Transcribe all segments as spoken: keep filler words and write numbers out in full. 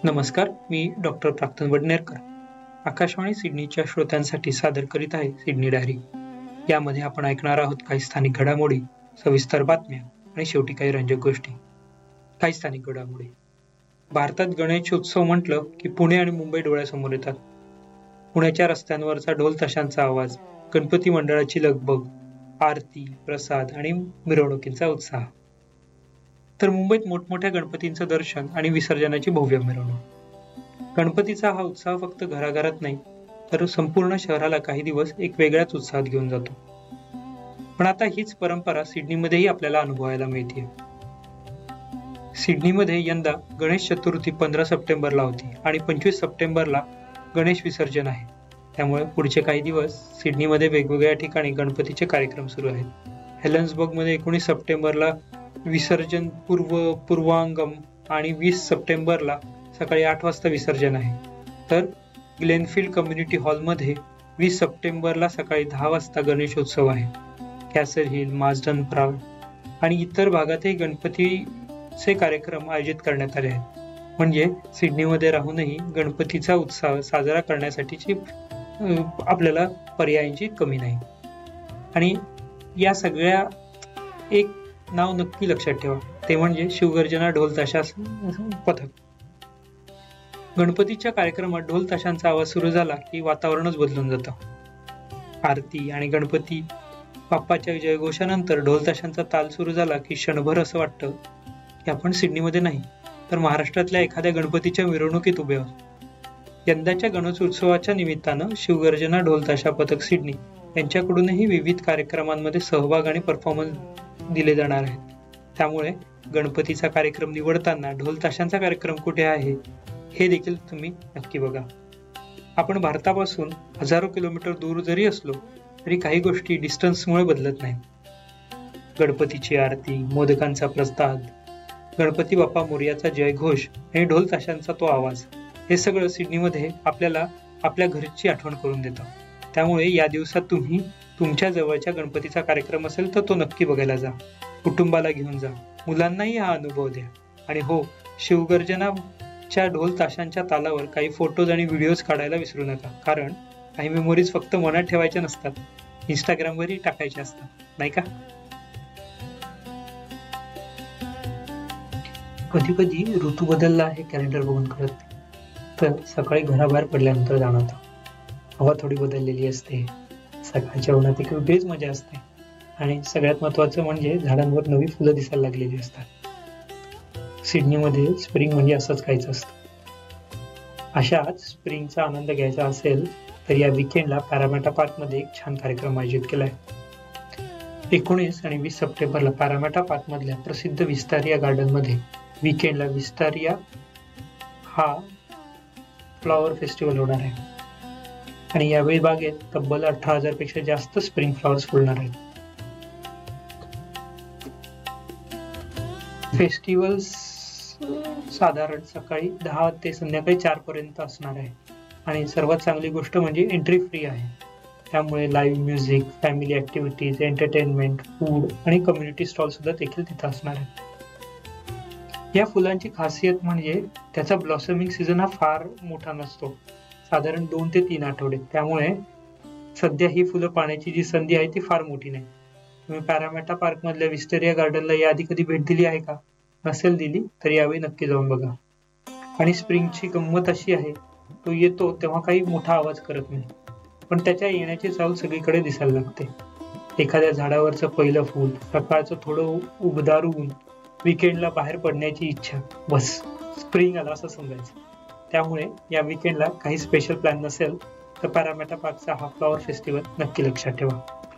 नमस्कार, मी डॉक्टर प्राक्तन वडनेरकर. आकाशवाणी सिडनीच्या श्रोत्यांसाठी सादर करीत आहे सिडनी डायरी. यामध्ये आपण ऐकणार आहोत काही स्थानिक घडामोडी, सविस्तर बातम्या आणि शेवटी काही रंजक गोष्टी. काही स्थानिक घडामोडी. भारतात गणेशोत्सव म्हटलं की पुणे आणि मुंबई डोळ्यासमोर येतात. पुण्याच्या रस्त्यांवरचा ढोल ताशांचा आवाज, गणपती मंडळाची लगबग, आरती, प्रसाद आणि मिरवणुकींचा उत्साह. तर मुंबईत मोठमोठ्या गणपतींचं दर्शन आणि विसर्जनाची भव्य मिरवणूक. गणपतीचा हा उत्साह फक्त घराघरात नाही, तर संपूर्ण शहराला काही दिवस एक वेगळ्याच उत्साहात घेऊन जातो. पण आता हीच परंपरा सिडनीमध्येही आपल्याला अनुभवायला मिळते. सिडनीमध्ये यंदा गणेश चतुर्थी पंधरा सप्टेंबरला होती आणि पंचवीस सप्टेंबरला गणेश विसर्जन आहे. त्यामुळे पुढचे काही दिवस सिडनीमध्ये वेगवेगळ्या ठिकाणी गणपतीचे कार्यक्रम सुरू आहेत. हेलन्सबर्गमध्ये एकोणीस सप्टेंबरला विसर्जन पूर्व पूर्वांगम आणि वीस सप्टेंबरला सकाळी आठ वाजता विसर्जन आहे. तर ग्लेनफील्ड कम्युनिटी हॉलमध्ये वीस सप्टेंबरला सकाळी दहा वाजता गणेशोत्सव आहे. कॅसल हिल, मार्स्डन प्राउड आणि इतर भागातही गणपतीचे कार्यक्रम आयोजित करण्यात आले आहेत. म्हणजे सिडनीमध्ये राहूनही गणपतीचा उत्साह साजरा करण्यासाठीची आपल्याला पर्यायांची कमी नाही. आणि या सगळ्या एक नाव नक्की लक्षात ठेवा, ते म्हणजे शिवगर्जना ढोल ताशा पथक. गणपतीच्या कार्यक्रमात ढोल ताशांचा आवाज सुरू झाला की वातावरणच बदलून जातं. आरती आणि गणपती बाप्पाच्या जयघोषानंतर ढोल ताशांचा ताल सुरू झाला की क्षणभर असं वाटतं की आपण सिडनीमध्ये नाही, तर महाराष्ट्रातल्या एखाद्या गणपतीच्या मिरवणुकीत उभे आहोत. यंदाच्या गणेशोत्सवाच्या निमित्तानं शिवगर्जना ढोल ताशा पथक सिडनी यांच्याकडूनही विविध कार्यक्रमांमध्ये सहभाग आणि परफॉर्मन्स दिले जाणार आहेत. त्यामुळे गणपतीचा कार्यक्रम निवडताना ढोल ताशांचा कार्यक्रम कुठे आहे हे देखील तुम्ही नक्की बघा. आपण भारतापासून हजारो किलोमीटर दूर जरी असलो तरी काही गोष्टी डिस्टन्समुळे बदलत नाहीत. गणपतीची आरती, मोदकांचा प्रसाद, गणपती बाप्पा मोरयाचा जयघोष आणि ढोल ताशांचा तो आवाज, हे सगळं सिडनीमध्ये आपल्याला आपल्या घरची आठवण करून देतं. त्यामुळे या दिवसात तुम्ही तुमच्या जवळच्या गणपतीचा कार्यक्रम असेल तर तो नक्की बघायला जा. कुटुंबाला घेऊन जा, मुलांनाही हा अनुभव द्या. आणि हो, शिवगर्जनाच्या ढोल ताशांच्या तालावर काही फोटोज आणि व्हिडिओज काढायला विसरू नका, कारण काही मेमोरीज फक्त मनात ठेवायच्या नसतात, इंस्टाग्रामवरही टाकायच्या असतात, नाही का? कधी कधी ऋतू बदलला हे कॅलेंडर बघून कळत नाही, तर सकाळी घराबाहेर पडल्यानंतर जाणवतं. हवा थोडी बदललेली असते, सकाळच्या उन्हात एक वेगळीच मजा असते आणि सगळ्यात महत्वाचं म्हणजे झाडांवर नवी फुलं दिसायला लागलेली असतात. सिडनीमध्ये स्प्रिंग म्हणजे असंच काहीच असतं. अशाच स्प्रिंगचा आनंद घ्यायचा असेल तर या विकेंडला पॅरामेटा पार्कमध्ये एक छान कार्यक्रम आयोजित केलाय. एकोणीस आणि वीस सप्टेंबरला पॅरामेटा पार्क मधल्या प्रसिद्ध विस्तारिया गार्डन मध्ये विकेंडला विस्तारिया हा फ्लॉवर फेस्टिवल होणार आहे. आणि यावेळी बागेत तब्बल अठरा हजार पेक्षा जास्त स्प्रिंग फ्लॉवर्स फुलणार आहेत. फेस्टिवल साधारण सकाळी दहा ते संध्याकाळी चार पर्यंत असणार आहे आणि सर्वात चांगली गोष्ट म्हणजे एंट्री फ्री आहे. त्यामुळे live music, family activities, entertainment, food आणि कम्युनिटी स्टॉल सुद्धा देखील तिथं असणार आहेत. या फुलांची खासियत म्हणजे त्याचा ब्लॉसमिंग सीझन हा फार मोठा नसतो, साधारण दोन ते तीन आठवडे. त्यामुळे सध्या ही फुलं पाण्याची जी संधी आहे ती फार मोठी नाही. तुम्ही पॅरामेटा पार्क मधल्या विस्टेरिया गार्डनला याआधी कधी भेट दिली आहे का? नसेल दिली तर यावेळी नक्की जाऊन बघा. आणि स्प्रिंगची गंमत अशी आहे, तो येतो तेव्हा काही मोठा आवाज करत नाही, पण त्याच्या येण्याची चाल सगळीकडे दिसायला लागते. एखाद्या झाडावरचं पहिलं फूल, सकाळचं थोडं उबदार ऊन, विकेंडला बाहेर पडण्याची इच्छा, बस स्प्रिंग आला असं समजायचं. त्यामुळे या विकेंडला काही स्पेशल प्लॅन नसेल तर पॅरामेटा पार्कचा हा फ्लॉवर फेस्टिवल नक्की लक्षात ठेवा.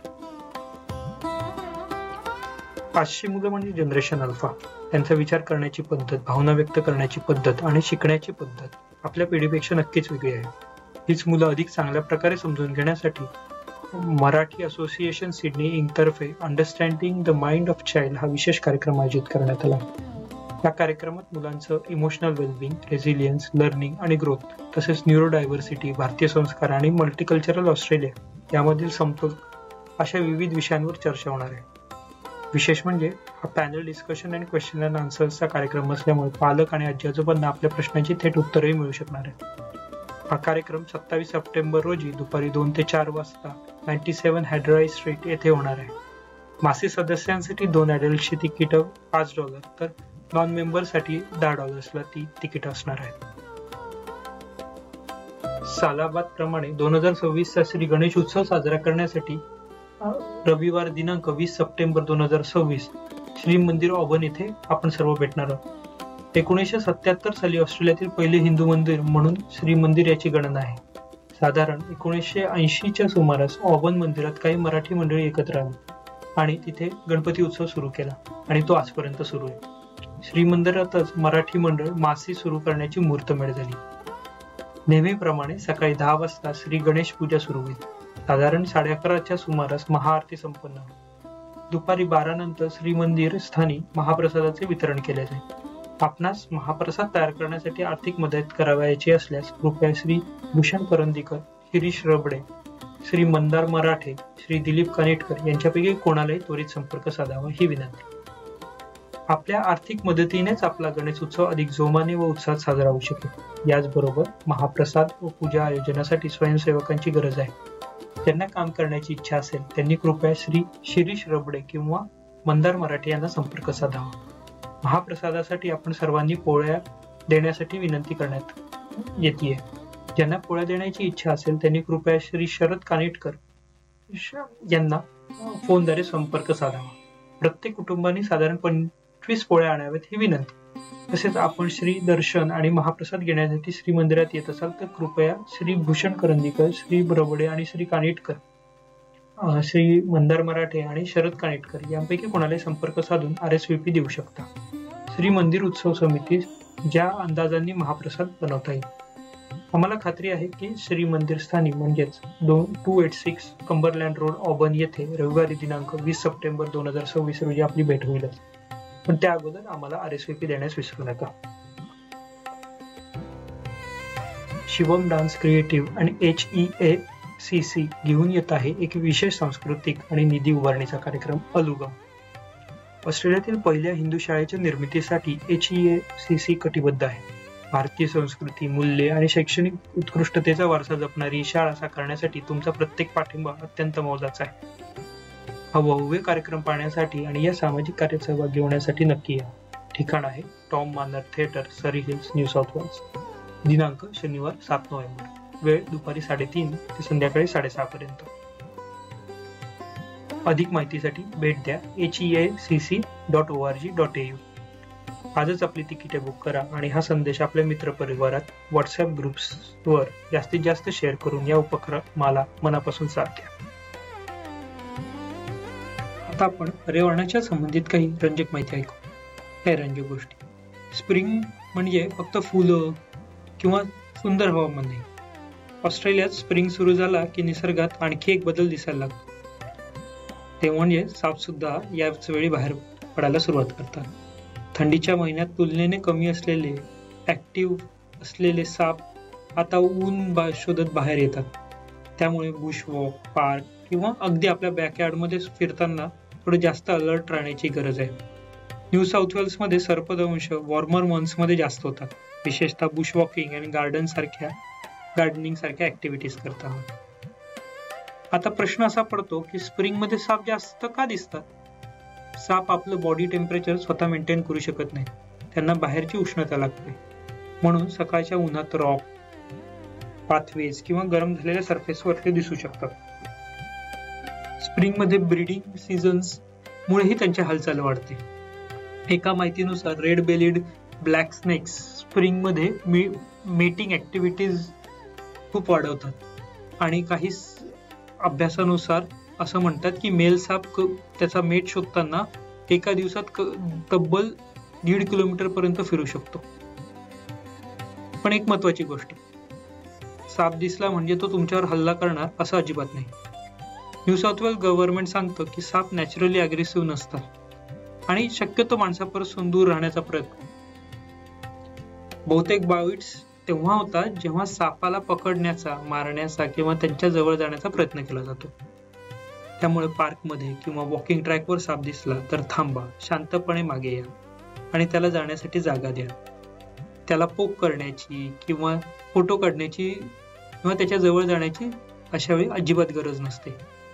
पाचशे मुलं म्हणजे जनरेशन अल्फा. त्यांचा विचार करण्याची पद्धत, भावना व्यक्त करण्याची पद्धत आणि शिकण्याची पद्धत आपल्या पिढीपेक्षा नक्कीच वेगळी आहे. हीच मुलं अधिक चांगल्या प्रकारे समजून घेण्यासाठी Marathi association Sydney इंकतर्फे understanding the mind of child हा विशेष कार्यक्रम आयोजित करण्यात आला. या कार्यक्रमात मुलांचं इमोशनल वेलबिंग, रेझिलियन्स, लर्निंग आणि ग्रोथ, तसेच न्यूरोडायव्हर्सिटी, भारतीय संस्कार आणि मल्टीकल्चरल ऑस्ट्रेलिया यामधील समतोल अशा विविध विषयांवर चर्चा होणार आहे. विशेष म्हणजे हा पॅनल डिस्कशन आणि क्वेश्चन अँड आन्सर्सचा कार्यक्रम असल्यामुळे पालक आणि आजी आजोबांना आपल्या प्रश्नांची थेट उत्तरही मिळू शकणार आहे. हा कार्यक्रम सत्तावीस सप्टेंबर रोजी दुपारी दोन ते चार वाजता नाईन्टी सेव्हन हॅडराई स्ट्रीट येथे होणार आहे. मासिक सदस्यांसाठी दोन ॲडल्टची तिकीट पाच डॉलर तर नॉन मेंबरसाठी दहा डॉलर्सला ती तिकीट असणार आहे. सालाबाद प्रमाणे दोन हजार सव्वीस चा श्री गणेश उत्सव साजरा करण्यासाठी रविवार दिनांक वीस सप्टेंबर दोन हजार सव्वीस श्री मंदिर ऑबन येथे आपण सर्व भेटणार आहोत. एकोणीसशे सत्याहत्तर साली ऑस्ट्रेलियातील पहिले हिंदू मंदिर म्हणून श्री मंदिर याची गणना आहे. साधारण एकोणीसशे ऐंशी च्या सुमारास ऑबन मंदिरात काही मराठी मंडळी एकत्र आली आणि तिथे गणपती उत्सव सुरू केला आणि तो आजपर्यंत सुरू आहे. श्री मंदिरातच मराठी मंडळ मासी सुरू करण्याची मुहूर्तमेढ झाली. नेहमीप्रमाणे सकाळी दहा वाजता श्री गणेश पूजा सुरू होईल. साधारण साडे अकराच्या सुमारास महाआरती संपन्न होईल. दुपारी बारा नंतर श्री मंदिर स्थानी महाप्रसादाचे वितरण केले जाईल. आपणास महाप्रसाद तयार करण्यासाठी आर्थिक मदत करावयाची असल्यास कृपया श्री भूषण करंदीकर, शिरीष रबडे, श्री मंदार मराठे, श्री दिलीप कानेटकर यांच्यापैकी कोणालाही त्वरित संपर्क साधावा ही विनंती. आपल्या आर्थिक मदतीनेच आपला गणेश उत्सव अधिक जोमाने व उत्साहात साजरा होऊ शकेल. याचबरोबर महाप्रसाद व पूजा आयोजनासाठी स्वयंसेवकांची गरज आहे. ज्यांना काम करण्याची इच्छा असेल त्यांनी कृपया श्री शिरीष रबडे किंवा मंदार मराठे यांना संपर्क साधावा. महाप्रसादासाठी आपण सर्वांनी पोळ्या देण्यासाठी विनंती करण्यात येते. ज्यांना पोळ्या देण्याची इच्छा असेल त्यांनी कृपया श्री शरद कानेटकर यांना फोनद्वारे संपर्क साधावा. प्रत्येक कुटुंबाने साधारण पंचवीस पोळ्या आणाव्यात ही विनंती. तसेच आपण श्री दर्शन आणि महाप्रसाद घेण्यासाठी श्री मंदिरात येत असाल तर कृपया श्री भूषण करंदीकर, श्री बरबडे आणि श्री कानेटकर, श्री मंदार मराठे आणि शरद कानेटकर यांपैकी कोणालाही संपर्क साधून आर एस व्ही पी देऊ शकता. श्री मंदिर उत्सव समिती ज्या अंदाजांनी महाप्रसाद बनवता येईल. आम्हाला खात्री आहे की श्री मंदिर स्थानी म्हणजेच दोन to eight six कंबरलँड road Aubrun येथे रविवारी दिनांक वीस सप्टेंबर दोन हजार सव्वीस रोजी आपली भेट होईलच. पण त्या अगोदर आम्हाला आर एस व्ही पी देण्यास विसरू नका. शिवम डान्स क्रिएटिव्ह आणि एच ई ए सी सी घेऊन येत आहे एक विशेष सांस्कृतिक आणि निधी उभारणीचा कार्यक्रम अलुगम. ऑस्ट्रेलियातील पहिल्या हिंदू शाळेच्या निर्मितीसाठी एच ई ए सी सी कटिबद्ध आहे. भारतीय संस्कृती, मूल्ये आणि शैक्षणिक उत्कृष्टतेचा वारसा जपणारी शाळा साकारण्यासाठी तुमचा प्रत्येक पाठिंबा अत्यंत मोलाचा आहे. हा भव्य कार्यक्रम पाहण्यासाठी आणि या सामाजिक कार्यात सहभागी होण्यासाठी नक्की या. ठिकाण आहे टॉम मानर थिएटर, सरी हिल्स, न्यू साऊथ वेल्स. दिनांक शनिवार सात नोव्हेंबर. वेळ दुपारी साडेतीन ते संध्याकाळी साडेसहा पर्यंत. अधिक माहितीसाठी भेट द्या H E A C C dot O R G dot A you. आजच आपली तिकिटे बुक करा आणि हा संदेश आपल्या मित्रपरिवारात व्हॉट्सअप ग्रुप्सवर जास्तीत जास्त शेअर करून या उपक्रमाला मनापासून साथ द्या. आता आपण पर्यावरणाच्या संबंधित काही रंजक माहिती ऐकू. काही रंजक गोष्टी. स्प्रिंग म्हणजे फक्त फुलं किंवा सुंदर हवामान नाही. ऑस्ट्रेलियात स्प्रिंग सुरू झाला की निसर्गात आणखी एक बदल दिसायला लागतो. ते म्हणजे साप सुद्धा याच वेळी बाहेर पडायला सुरुवात करतात. थंडीच्या महिन्यात तुलनेने कमी असलेले ऍक्टिव्ह असलेले साप आता ऊन बा शोधत बाहेर येतात. त्यामुळे बुश वॉक, पार्क किंवा अगदी आपल्या बॅकयार्डमध्ये फिरताना थोडं जास्त अलर्ट राहण्याची गरज आहे. न्यू साऊथ वेल्स मध्ये सर्पदंश वॉर्मर मंथ्स मध्ये जास्त होतात. विशेषतः बुश वॉकिंग आणि गार्डन सारख्या गार्डनिंग सारख्या ऍक्टिव्हिटीज करतात. आता प्रश्न असा पडतो की स्प्रिंग मध्ये साप जास्त का दिसतात? साप आपलं बॉडी टेम्परेचर स्वतः मेंटेन करू शकत नाही. त्यांना बाहेरची उष्णता लागते. म्हणून सकाळच्या उन्हात रॉक, पाथवेज किंवा गरम झालेल्या सरफेसवर ते दिसू शकतात. स्प्रिंग मध्ये ब्रीडिंग सीझन्स मुळेही त्यांची हालचाल वाढते. एका माहितीनुसार red bellied black snacks spring मध्ये मेटिंग ऍक्टिव्हिटीज खूप वाढवतात आणि काही अभ्यासानुसार असं म्हणतात की मेल साप त्याचा मेट शोधताना एका दिवसात तब्बल दीड किलोमीटर पर्यंत फिरू शकतो. पण एक महत्वाची गोष्ट, साप दिसला म्हणजे तो तुमच्यावर हल्ला करणार असं अजिबात नाही. न्यू साऊथ वेल्स गव्हर्नमेंट सांगतं की साप नॅचरली अग्रेसिव्ह नसतात आणि शक्यतो माणसापासून दूर राहण्याचा प्रयत्न. बहुतेक बाईट्स तेव्हा होतात जेव्हा सापाला पकडण्याचा, मारण्याचा किंवा त्यांच्या जवळ जाण्याचा प्रयत्न केला जातो. त्यामुळे पार्कमध्ये किंवा वॉकिंग ट्रॅकवर साप दिसला तर थांबा, शांतपणे मागे या आणि त्याला जाण्यासाठी जागा द्या. त्याला पोक करण्याची किंवा फोटो काढण्याची किंवा त्याच्या जवळ जाण्याची अशा वेळी अजिबात गरज नसते.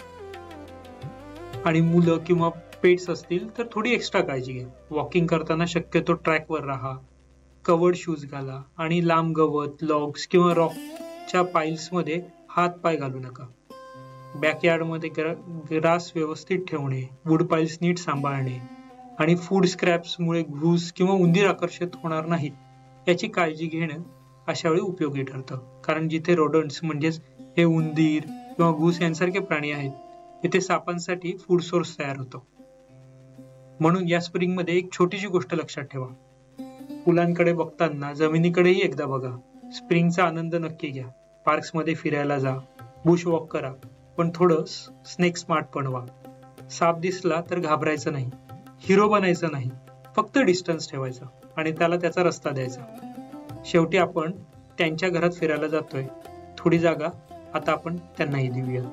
आणि मुलं किंवा पेट्स असतील तर थोडी एक्स्ट्रा काळजी घ्या. वॉकिंग करताना शक्यतो ट्रॅकवर राहा, कवर्ड शूज घाला आणि लांब गवत, लॉग्स किंवा रॉकच्या पाईल्स मध्ये हात पाय घालू नका. बॅकयार्डमध्ये ग्रास व्यवस्थित ठेवणे, वूड पाईल्स नीट सांभाळणे आणि फूड स्क्रॅप्स मुळे घूस किंवा उंदीर आकर्षित होणार नाहीत याची काळजी घेणं अशा वेळी उपयोगी ठरतं. कारण जिथे रोडंट्स म्हणजेच हे उंदीर किंवा घूस यांसारखे प्राणी आहेत तिथे सापांसाठी फूड सोर्स तयार होतो. म्हणून या स्प्रिंग मध्ये एक छोटीशी गोष्ट लक्षात ठेवा. फुलांकडे बघताना जमिनीकडेही एकदा बघा. स्प्रिंगचा आनंद नक्की घ्या. पार्क्स मध्ये फिरायला जा, बुश वॉक करा, पण थोडं स्नेक स्मार्ट पण व्हा. साप दिसला तर घाबरायचं नाही, हिरो बनायचं नाही, फक्त डिस्टन्स ठेवायचा आणि त्याला त्याचा रस्ता द्यायचा. शेवटी आपण त्यांच्या घरात फिरायला जातोय, थोडी जागा आता आपण त्यांनाही देऊया.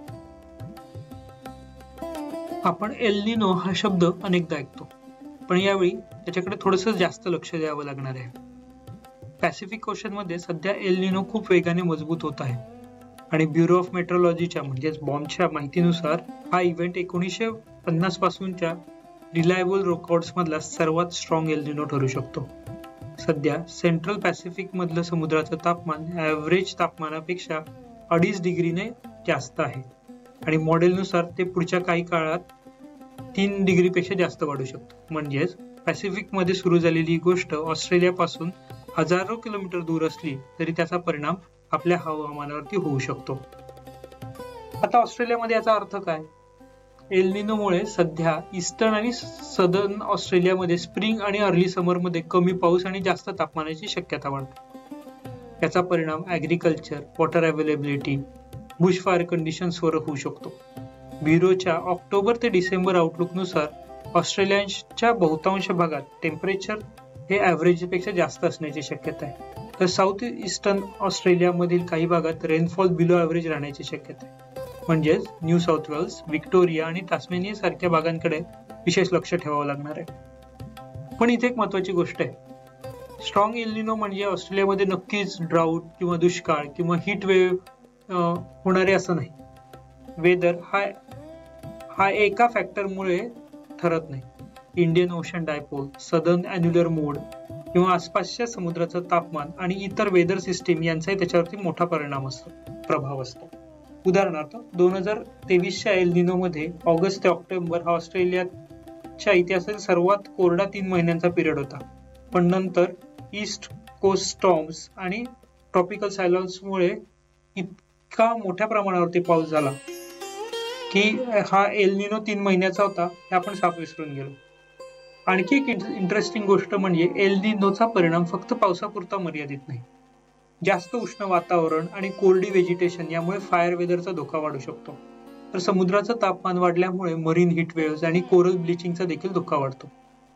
आपण एल निनो हा शब्द अनेकदा ऐकतो, पण यावेळी त्याच्याकडे थोडस जास्त लक्ष द्यावं लागणार आहे. पॅसिफिक ओशन मध्ये सध्या एल निनो खूप वेगाने मजबूत होत आहे आणि ब्युरो ऑफ मेट्रोलॉजीच्या म्हणजेच बॉम्बच्या माहितीनुसार हा इव्हेंट एकोणीसशे पन्नास पासूनच्या रिलायबल रेकॉर्ड्स मधला सर्वात स्ट्रॉंग एल निनो ठरू शकतो. सध्या सेंट्रल पॅसिफिक मधलं समुद्राचं तापमान ऍव्हरेज तापमानापेक्षा अडीच डिग्रीने जास्त आहे आणि मॉडेलनुसार ते पुढच्या काही काळात तीन डिग्रीपेक्षा जास्त वाढू शकतं. म्हणजेच पॅसिफिक मध्ये सुरू झालेली गोष्ट ऑस्ट्रेलियापासून हजारो किलोमीटर दूर असली तरी त्याचा परिणाम आपल्या हवामानावरती होऊ शकतो. आता ऑस्ट्रेलियामध्ये याचा अर्थ काय? एल निनोमुळे सध्या ईस्टर्न आणि सदर्न ऑस्ट्रेलियामध्ये स्प्रिंग आणि अर्ली समर मध्ये कमी पाऊस आणि जास्त तापमानाची शक्यता वाढते. याचा परिणाम agriculture, water availability, Bush fire कंडिशन्सवर होऊ शकतो. ब्युरोच्या ऑक्टोबर ते डिसेंबर आउटलुक नुसार ऑस्ट्रेलियाच्या बहुतांश भागात टेम्परेचर हे ऍव्हरेज पेक्षा जास्त असण्याची शक्यता आहे, तर साऊथ ईस्टर्न ऑस्ट्रेलियामधील काही भागात रेनफॉल बिलो ऍव्हरेज राहण्याची शक्यता आहे. म्हणजेच न्यू साऊथ वेल्स, विक्टोरिया आणि टास्मेनिया सारख्या भागांकडे विशेष लक्ष ठेवावं लागणार आहे. पण इथे एक महत्वाची गोष्ट आहे. स्ट्रॉंग एल निनो म्हणजे ऑस्ट्रेलियामध्ये नक्कीच ड्राऊट किंवा दुष्काळ किंवा हीट वेव्ह होणारे असं नाही. वेदर हा हा एका फॅक्टरमुळे ठरत नाही. इंडियन ओशन डायपोल, सदर्न अॅन्युलर मोड किंवा आसपासच्या समुद्राचं तापमान आणि इतर वेदर सिस्टीम यांचाही त्याच्यावरती मोठा परिणाम असतो, प्रभाव असतो. उदाहरणार्थ दोन हजार तेवीसच्या एल निनो मध्ये ऑगस्ट ते ऑक्टोबर हा ऑस्ट्रेलियाच्या इतिहासातील सर्वात कोरडा तीन महिन्यांचा पिरियड होता. पण नंतर ईस्ट कोस्ट स्टॉर्म्स आणि ट्रॉपिकल सायक्लोन्समुळे इतका मोठ्या प्रमाणावरती पाऊस झाला की हा एल निनो तीन महिन्याचा होता हे आपण साफ विसरून गेलो. आणखी एक इंटरेस्टिंग गोष्ट म्हणजे एल निनोचा परिणाम फक्त पावसापुरता मर्यादित नाही. जास्त उष्ण वातावरण आणि कोरडी व्हेजिटेशन यामुळे फायर वेदरचा धोका वाढू शकतो. तर समुद्राचं तापमान वाढल्यामुळे मरीन हीट वेव्ह आणि कोरल ब्लिचिंगचा देखील धोका वाढतो.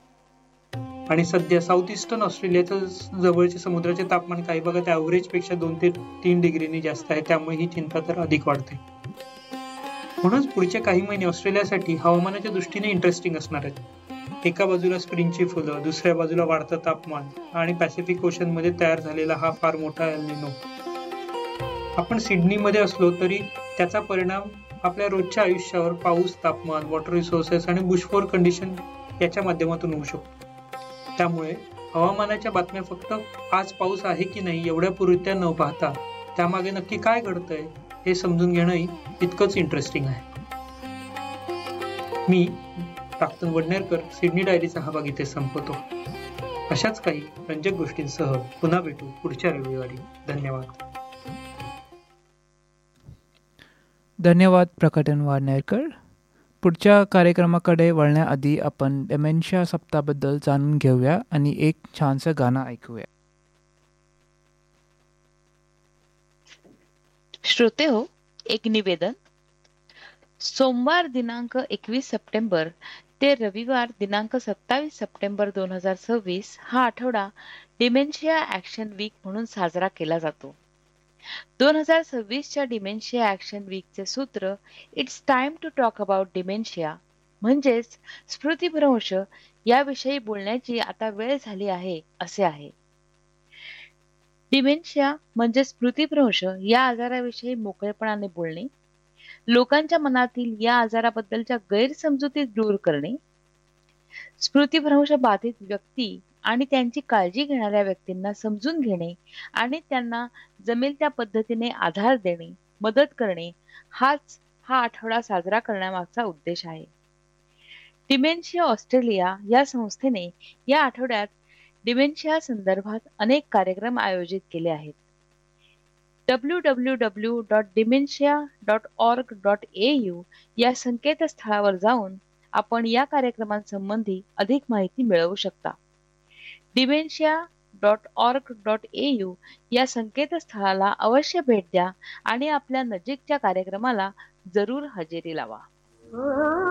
आणि सध्या साऊथ ईस्टर्न ऑस्ट्रेलियाच्या जवळचे समुद्राचे तापमान काही भागात ऍव्हरेज पेक्षा दोन ते तीन डिग्रीनी जास्त आहे, त्यामुळे ही चिंता तर अधिक वाढते. म्हणूनच पुढचे काही महिने ऑस्ट्रेलियासाठी हवामानाच्या दृष्टीने इंटरेस्टिंग असणार आहेत. एका बाजूला स्प्रिंगची फुलं, दुसऱ्या बाजूला वाढतं तापमान आणि पॅसिफिक ओशन मध्ये तयार झालेला हा फार मोठा एल निनो. आपण सिडनीमध्ये असलो तरी त्याचा परिणाम आपल्या रोजच्या आयुष्यावर पाऊस, तापमान, वॉटर रिसोर्सेस आणि बुशफोर कंडिशन याच्या माध्यमातून होऊ शकतो. त्यामुळे हवामानाच्या बातम्या फक्त आज पाऊस आहे की नाही एवढ्या पुरत्या न पाहता त्यामागे नक्की काय घडतंय हे समजून घेणंही तितकंच इंटरेस्टिंग आहे. मी प्राक्तन वडनेरकर सिडनी डायरीचा हा भाग इथे संपवतो. अशाच काही रंजक गोष्टींसह पुन्हा भेटू पुढच्या रविवारी. धन्यवाद. धन्यवाद प्रकटन वाडनेरकर. पुढच्या कार्यक्रमाकडे वळण्याआधी आपण डेमेन्शिया सप्ताहाबद्दल जाणून घेऊया आणि एक छानसं गाणं ऐकूया. श्रोते हो, एक निवेदन. सोमवार दिनांक एकवीस सप्टेंबर ते रविवार दिनांक सत्तावीस सप्टेंबर दोन हजार सव्वीस हा आठवडा डिमेन्शिया ऍक्शन वीक म्हणून साजरा केला जातो. दोन हजार सव्वीसच्या डिमेन्शिया ऍक्शन वीकचे सूत्र it's time to talk about dementia म्हणजेच स्मृतिभ्रंश याविषयी बोलण्याची आता वेळ झाली आहे असे आहे. डिमेन्शिया म्हणजे स्मृतिभ्रंश या आजाराविषयी मोकळेपणाने बोलणे, लोकांच्या मनातील या आजाराबद्दलच्या गैरसमजुती दूर करणे, स्मृतिभ्रंश बाधित व्यक्ती आणि त्यांची काळजी घेणाऱ्या व्यक्तींना समजून घेणे आणि त्यांना जमेल त्या पद्धतीने आधार देणे, मदत करणे हाच हा आठवडा साजरा करण्यामागचा उद्देश आहे. डिमेन्शिया ऑस्ट्रेलिया या संस्थेने या आठवड्यात डिमेन्शिया संदर्भात अनेक कार्यक्रम आयोजित केले आहेत. W W W dot dementia dot org dot A you या संकेतस्थळावर जाऊन आपण या कार्यक्रमांसंबंधी अधिक माहिती मिळवू शकता. Dementia dot org dot A you या संकेतस्थळाला अवश्य भेट द्या आणि आपल्या नजीकच्या कार्यक्रमाला जरूर हजेरी लावा.